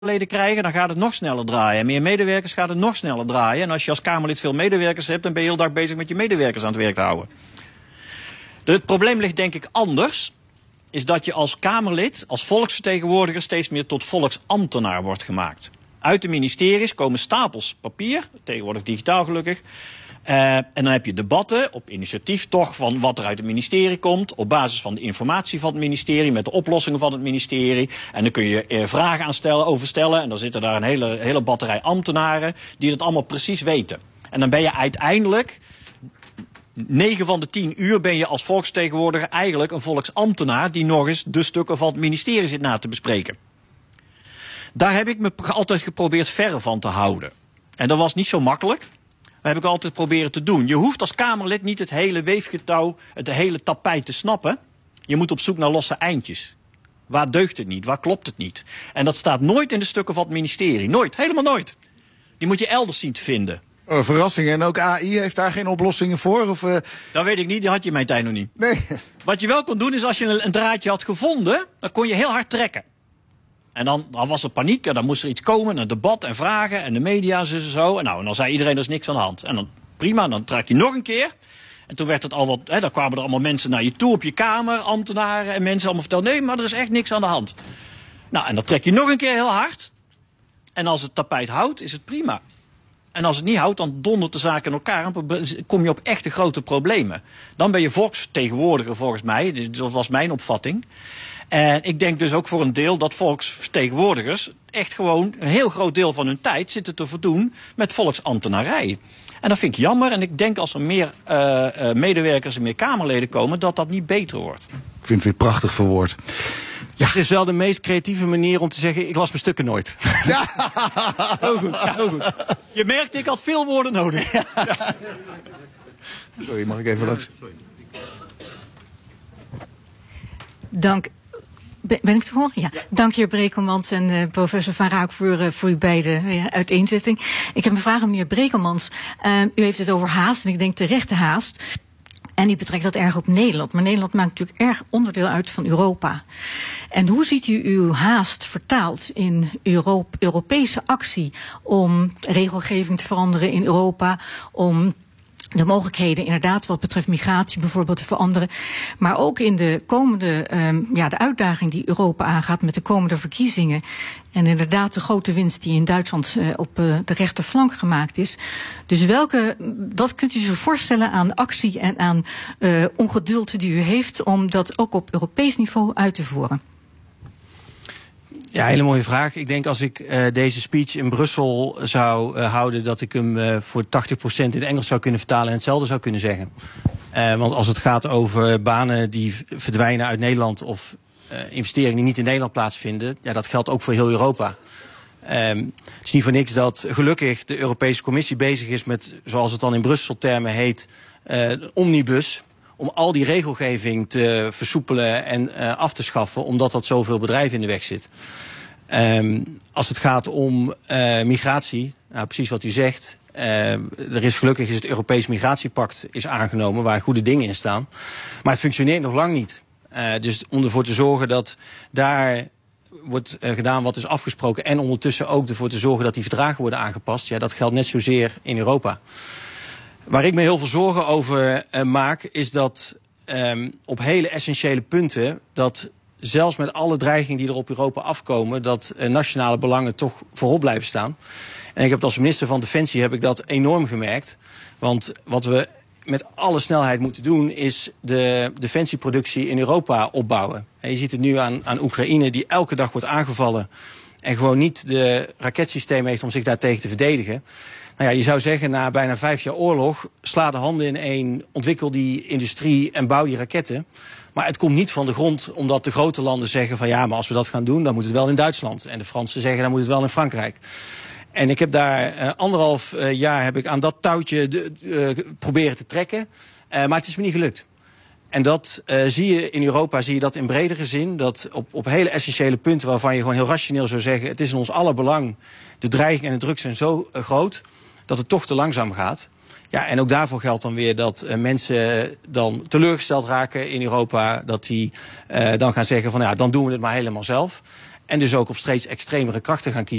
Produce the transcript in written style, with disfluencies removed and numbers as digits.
Kamerleden krijgen, dan gaat het nog sneller draaien. Meer medewerkers gaat het nog sneller draaien. En als je als Kamerlid veel medewerkers hebt, dan ben je heel dag bezig met je medewerkers aan het werk te houden. Het probleem ligt denk ik anders. Is dat je als Kamerlid, als volksvertegenwoordiger steeds meer tot volksambtenaar wordt gemaakt. Uit de ministeries komen stapels papier, tegenwoordig digitaal gelukkig. En dan heb je debatten op initiatief toch van wat er uit het ministerie komt. Op basis van de informatie van het ministerie, met de oplossingen van het ministerie. En dan kun je vragen over stellen. En dan zitten daar een hele batterij ambtenaren die dat allemaal precies weten. En dan ben je uiteindelijk 9 van de 10 uur ben je als volksvertegenwoordiger eigenlijk een volksambtenaar die nog eens de stukken van het ministerie zit na te bespreken. Daar heb ik me altijd geprobeerd verre van te houden. En dat was niet zo makkelijk. Dat heb ik altijd proberen te doen. Je hoeft als Kamerlid niet het hele weefgetouw, het hele tapijt te snappen. Je moet op zoek naar losse eindjes. Waar deugt het niet? Waar klopt het niet? En dat staat nooit in de stukken van het ministerie. Nooit. Helemaal nooit. Die moet je elders zien te vinden. Verrassing. En ook AI heeft daar geen oplossingen voor? Of, Dat weet ik niet. Die had je in mijn tijd nog niet. Nee. Wat je wel kon doen is als je een draadje had gevonden, dan kon je heel hard trekken. En dan was er paniek en dan moest er iets komen, een debat en vragen en de media zo. En dan zei iedereen, er is niks aan de hand. En dan prima, dan trek je nog een keer. En toen werd het al wat, dan kwamen er allemaal mensen naar je toe op je kamer, ambtenaren en mensen allemaal vertelden, nee, maar er is echt niks aan de hand. Nou, en dan trek je nog een keer heel hard. En als het tapijt houdt, is het prima. En als het niet houdt, dan dondert de zaak in elkaar en kom je op echte grote problemen. Dan ben je volksvertegenwoordiger volgens mij, dat was mijn opvatting. En ik denk dus ook voor een deel dat volksvertegenwoordigers echt gewoon een heel groot deel van hun tijd zitten te verdoen met volksambtenarij. En dat vind ik jammer en ik denk als er meer medewerkers en meer Kamerleden komen, dat dat niet beter wordt. Ik vind het weer prachtig verwoord. Ja, het is wel de meest creatieve manier om te zeggen, ik las mijn stukken nooit. Ja. Heel goed, heel goed. Je merkt, ik had veel woorden nodig. Ja. Sorry, mag ik even langs? Dank. Ben ik te horen? Ja. Dank heer Brekelmans en professor Van Raak voor uw beide uiteenzetting. Ik heb een vraag aan meneer Brekelmans. U heeft het over haast en ik denk terechte haast. En u betrekt dat erg op Nederland. Maar Nederland maakt natuurlijk erg onderdeel uit van Europa. En hoe ziet u uw haast vertaald in Europese actie om regelgeving te veranderen in Europa, om de mogelijkheden inderdaad wat betreft migratie bijvoorbeeld te veranderen. Maar ook in de komende, de uitdaging die Europa aangaat met de komende verkiezingen. En inderdaad de grote winst die in Duitsland op de rechterflank gemaakt is. Dus wat kunt u zich voorstellen aan actie en aan ongeduld die u heeft om dat ook op Europees niveau uit te voeren? Ja, hele mooie vraag. Ik denk als ik deze speech in Brussel zou houden, dat ik hem voor 80% in het Engels zou kunnen vertalen en hetzelfde zou kunnen zeggen. Want als het gaat over banen die verdwijnen uit Nederland of investeringen die niet in Nederland plaatsvinden, ja, dat geldt ook voor heel Europa. Het is niet voor niks dat gelukkig de Europese Commissie bezig is met, zoals het dan in Brussel termen heet, omnibus. Om al die regelgeving te versoepelen en af te schaffen, omdat dat zoveel bedrijven in de weg zit. Als het gaat om migratie, nou precies wat u zegt. Gelukkig is het Europees Migratiepact is aangenomen, waar goede dingen in staan. Maar het functioneert nog lang niet. Dus om ervoor te zorgen dat daar wordt gedaan wat is afgesproken en ondertussen ook ervoor te zorgen dat die verdragen worden aangepast. Ja, dat geldt net zozeer in Europa. Waar ik me heel veel zorgen over maak, is dat op hele essentiële punten, dat zelfs met alle dreigingen die er op Europa afkomen, dat nationale belangen toch voorop blijven staan. En ik heb als minister van Defensie heb ik dat enorm gemerkt. Want wat we met alle snelheid moeten doen, is de defensieproductie in Europa opbouwen. En je ziet het nu aan Oekraïne, die elke dag wordt aangevallen en gewoon niet de raketsysteem heeft om zich daartegen te verdedigen. Nou ja, je zou zeggen, na bijna 5 jaar oorlog, sla de handen ineen, ontwikkel die industrie en bouw die raketten. Maar het komt niet van de grond, omdat de grote landen zeggen van ja, maar als we dat gaan doen, dan moet het wel in Duitsland. En de Fransen zeggen, dan moet het wel in Frankrijk. En ik heb daar 1,5 jaar heb ik aan dat touwtje proberen te trekken. Maar het is me niet gelukt. En dat zie je in Europa, zie je dat in bredere zin. Dat op hele essentiële punten waarvan je gewoon heel rationeel zou zeggen, het is in ons aller belang, de dreiging en de druk zijn zo groot, dat het toch te langzaam gaat. Ja, en ook daarvoor geldt dan weer dat mensen dan teleurgesteld raken in Europa. Dat die dan gaan zeggen van ja, dan doen we het maar helemaal zelf. En dus ook op steeds extremere krachten gaan kiezen.